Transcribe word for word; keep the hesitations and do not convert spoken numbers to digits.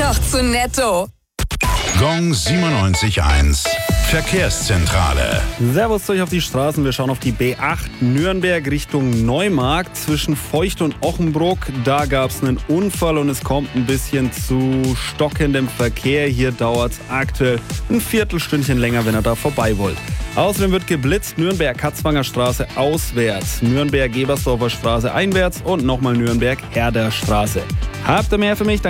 noch zu netto. Gong siebenundneunzig Komma eins. Verkehrszentrale. Servus euch auf die Straßen. Wir schauen auf die B acht Nürnberg Richtung Neumarkt zwischen Feucht und Ochenbruck. Da gab es einen Unfall und es kommt ein bisschen zu stockendem Verkehr. Hier dauert es aktuell ein Viertelstündchen länger, wenn ihr da vorbei wollt. Außerdem wird geblitzt Nürnberg-Katzwanger Straße auswärts, Nürnberg-Gebersdorfer Straße einwärts und nochmal Nürnberg-Herder Straße. Habt ihr mehr für mich? Dann